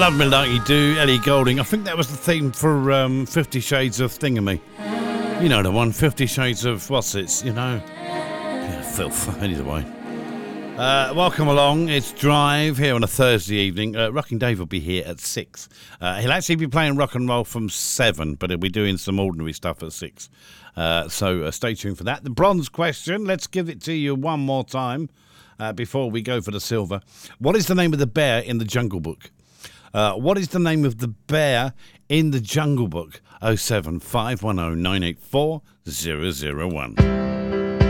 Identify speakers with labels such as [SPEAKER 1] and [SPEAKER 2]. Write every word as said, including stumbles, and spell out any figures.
[SPEAKER 1] Love Me Like You Do, Ellie Goulding. I think that was the theme for um, Fifty Shades of Thingamy. You know the one, Fifty Shades of what's it, you know. Yeah, filth, anyway. Uh, welcome along, it's Drive here on a Thursday evening. Uh, Rocking Dave will be here at six. Uh, he'll actually be playing rock and roll from seven, but he'll be doing some ordinary stuff at six. Uh, so uh, stay tuned for that. The bronze question, let's give it to you one more time uh, before we go for the silver. What is the name of the bear in the Jungle Book? Uh, what is the name of the bear in the Jungle Book? oh seven five one oh nine eight four oh oh one.